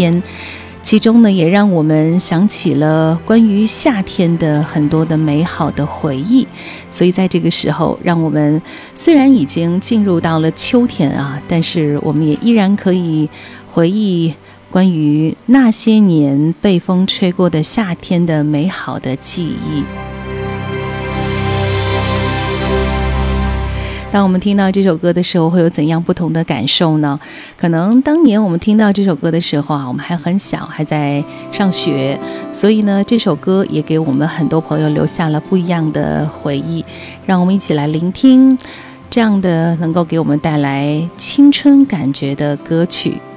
天，其中呢也让我们想起了关于夏天的很多的美好的回忆。所以在这个时候，让我们虽然已经进入到了秋天啊，但是我们也依然可以回忆关于那些年被风吹过的夏天的美好的记忆。当我们听到这首歌的时候，会有怎样不同的感受呢？可能当年我们听到这首歌的时候啊，我们还很小，还在上学，所以呢，这首歌也给我们很多朋友留下了不一样的回忆。让我们一起来聆听这样的能够给我们带来青春感觉的歌曲。